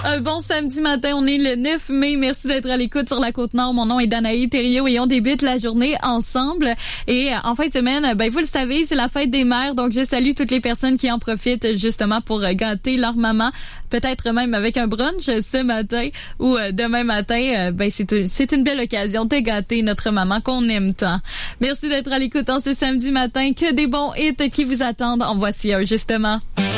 Un bon samedi matin, on est le 9 mai. Merci d'être à l'écoute sur la Côte-Nord. Mon nom est Danaï Thériault et on débute la journée ensemble. Et en fin de semaine, vous le savez, c'est la fête des mères. Donc, je salue toutes les personnes qui en profitent justement pour gâter leur maman. Peut-être même avec un brunch ce matin ou demain matin. C'est une belle occasion de gâter notre maman qu'on aime tant. Merci d'être à l'écoute en ce samedi matin. Que des bons hits qui vous attendent. En voici un justement.